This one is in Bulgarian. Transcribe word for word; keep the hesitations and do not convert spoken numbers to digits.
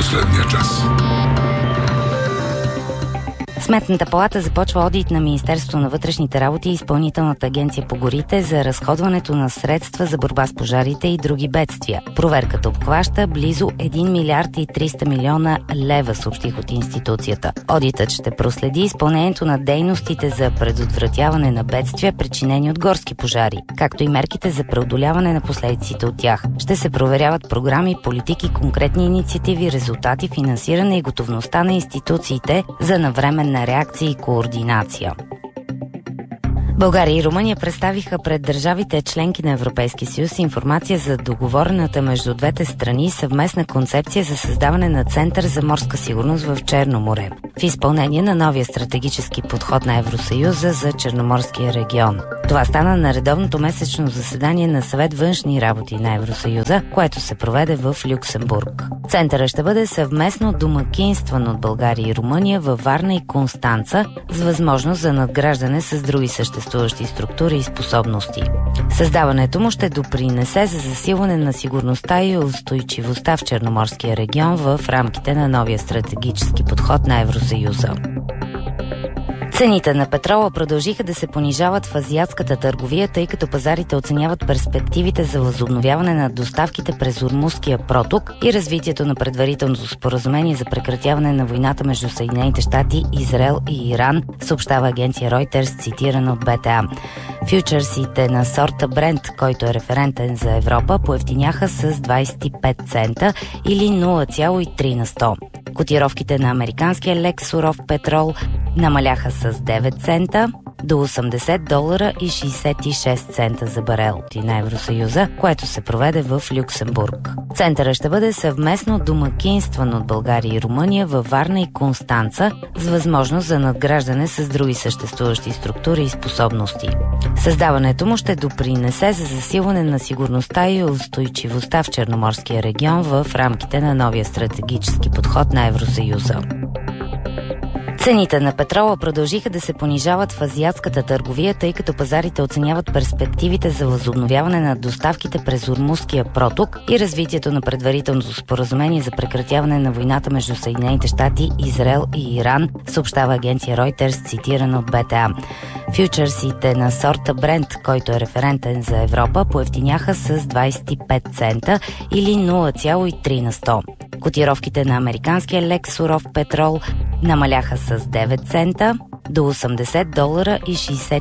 последния час. Сметната палата започва одит на Министерството на вътрешните работи и Изпълнителната агенция по горите за разходването на средства за борба с пожарите и други бедствия. Проверката обхваща близо един милиард и триста милиона лева, съобщих от институцията. Одитът ще проследи изпълнението на дейностите за предотвратяване на бедствия, причинени от горски пожари, както и мерките за преодоляване на последиците от тях. Ще се проверяват програми, политики, конкретни инициативи, резултати, финансиране и готовността на институциите за навременна реакция и координация. България и Румъния представиха пред държавите членки на Европейския съюз информация за договорената между двете страни съвместна концепция за създаване на Център за морска сигурност в Черно море, в изпълнение на новия стратегически подход на Евросъюза за Черноморския регион. Това стана на редовното месечно заседание на Съвет външни работи на Евросъюза, което се проведе в Люксембург. Центърът ще бъде съвместно домакинстван от България и Румъния във Варна и Констанца с възможност за надграждане с други съществуващи структури и способности. Създаването му ще допринесе за засилване на сигурността и устойчивостта в Черноморския регион в рамките на новия стратегически подход на Евросъюза. Цените на петрола продължиха да се понижават в азиатската търговия, тъй като пазарите оценяват перспективите за възобновяване на доставките през Ормузския проток и развитието на предварителното споразумение за прекратяване на войната между Съединените щати, Израел и Иран, съобщава агенция Reuters, цитирана от Б Т А. Фючърсите на сорта Brent, който е референтен за Европа, поевтиняха с двадесет и пет цента или нула цяло и три на сто. Котировките на американския лек суров петрол намаляха с девет цента до осемдесет долара и шейсет и шест цента за барел на Евросъюза, което се проведе в Люксембург. Центърът ще бъде съвместно домакинстван от България и Румъния във Варна и Констанца с възможност за надграждане с други съществуващи структури и способности. Създаването му ще допринесе за засилване на сигурността и устойчивостта в Черноморския регион в рамките на новия стратегически подход на Евросъюза. Цените на петрола продължиха да се понижават в азиатската търговия, тъй като пазарите оценяват перспективите за възобновяване на доставките през Ормузския проток и развитието на предварителното споразумение за прекратяване на войната между Съединените щати, Израел и Иран, съобщава агенция Reuters, цитирана от Б Т А. Фючърсите на сорта Brent, който е референтен за Европа, поевтиняха с двадесет и пет цента или нула цяло и три на сто. Котировките на американския лек суров петрол намаляха с девет цента до осемдесет долара и шейсет